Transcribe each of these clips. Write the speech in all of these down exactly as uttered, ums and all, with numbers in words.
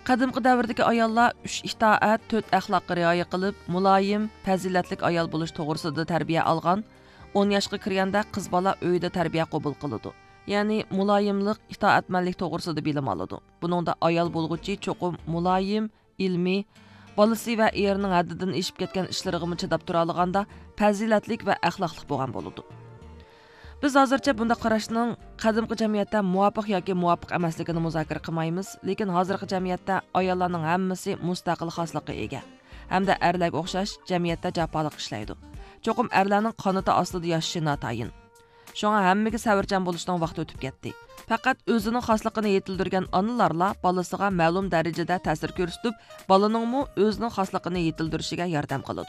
Qadimqi davrdagi ayollar uch itoat, to'rt axloqqa rioya qilib, muloyim, fazilatlik ayol bo'lish to'g'risida tarbiya olgan. o'n yoshga kirganda qiz bola uyda tarbiya qabul qiladi. Ya'ni muloyimlik, itoatmanlik to'g'risida bilim oladi. Buningda ayol bo'lguchi cho'qim muloyim, ilmiy, bolasi va erining haddidan eshib ketgan ishlariga chidab tura olganda fazilatlik va axloqli bo'lgan bo'ladi. Biz hozircha bunda qarashning qadimgi jamiyatda muvofiq yoki muvofiq emasligini muzokara qilmaymiz, lekin hozirgi jamiyatda ayollarning hammasi mustaqil xoslikqa ega hamda erlarga o'xshash jamiyatda jafoliq ishlaydi. Cho'qim erlarning qonati ostida yashashi notayin. Shunga hammaga savrchan bo'lishning vaqti o'tib ketdi. Faqat o'zining xosligini yetildirgan onalarla bolasiga ma'lum darajada ta'sir ko'rsatib, bolaning o'zining xosligini yetildirishiga yordam qiladi.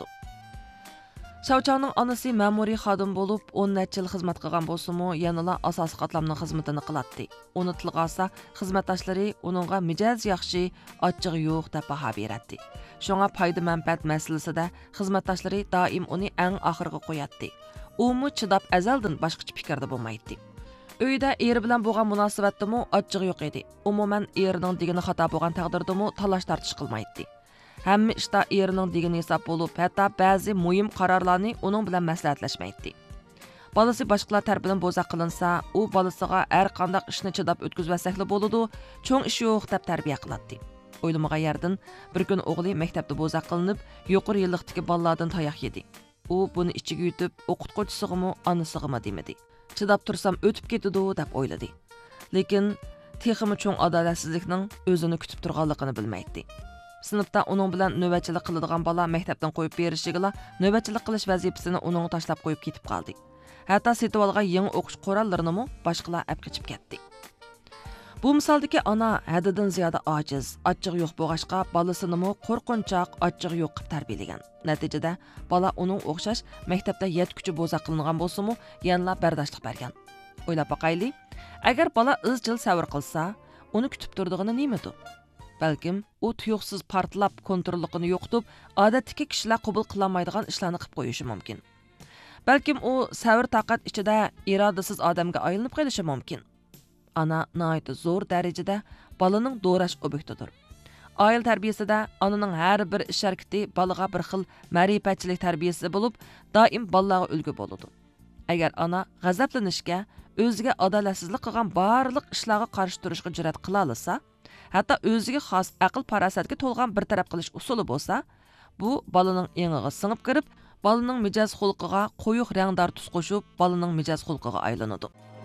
Şavçaның anası məmuri xadim bo'lib, o'n necha yil xizmat qilgan bo'lsa-mu, yanıla asosiy qatlamning xizmatini qiladi. Uni tilga olsa, xizmatdoshlari uningga mijoz yaxshi, ochchig'i yo'q deb baho beradi. Shunga foyda manfaat masalasida xizmatdoshlari doim uni eng oxirga qo'yadi. U mu chidab azaldan boshqacha fikrda bo'lmaydi. Uyda eri bilan bo'lgan munosabatda-mu ochchig'i yo'q edi. Umuman erining degani xato bo'lgan taqdirda-mu talash tartish qilmaydi. Hamma ishda erining degani hisob bo'lib, hatto ba'zi muhim qarorlarni uning bilan maslahatlashmaydi. Bolasi boshqalar tarafidan bo'zaq qilinsa, u bolasiga har qanday ishni chidab o'tkazmasakli bo'ladi, cho'ng ish yo'q deb tarbiya qiladi. O'ylamagan yerdan bir kun o'g'li maktabda bo'zaq qilinib, yuqori yillikdagi bolalardan tayoq yedi. U buni ichiga yutib, o'qituvchisiga-mu, onasiga-mu demadi. Chidab tursam o'tib ketadi deb o'yladi. Lekin texmi cho'ng adolatsizlikning o'zini kutib turganligini bilmaydi. Sinfda uning bilan navbatchilik qiladigan bola maktabdan qo'yib berishiga navbatchilik qilish vazifasini uning tashlab qo'yib ketib qoldi. Hatto setib olgan yangi o'qish qurollarini mu boshqalar olib qochib ketdi. Bu misaldagi ona haddidan ziyoda ojiz, ochchig'i yo'q bo'lg'achqa bolasini mu qo'rqinchoq, ochchig'i yo'q qilib tarbiyalagan. Natijada bola uning o'xshash maktabda yetkuchi bo'zaq qilingan bo'lsa-mu, yanla bardoshlik bergan. O'ylab boqaylik, agar bola izchil savr qilsa, uni kutib turdig'ini nimadir? Balkim u tuyuqsiz portlab kontrolligini yo'qotib, odatdagi kishilar qabul qilolmaydigan ishlarni qilib qo'yishi mumkin. Balkim u savr taqat ichida irodasiz odamga aylanib qolishi mumkin. Ana nihoyat zo'r darajada bolaning do'rash obyektidir. Oila tarbiyasida onaning har bir ish harakati bolaga bir xil ma'rifatchilik tarbiyasi bo'lib, doim bolalarga ulgu bo'ladi. Agar ona g'azablanishga, o'ziga adolatsizlik qilgan barliq ishlarga qarshi turishga jur'at qila olsa, hatto o'ziga xos aql farosatga to'lgan bir taraf qilish usuli bo'lsa, bu bolaning engiga singib kirib, bolaning mijoz xulqiga qo'yuq rangdor tus qo'shib, bolaning mijoz xulqiga aylanadi.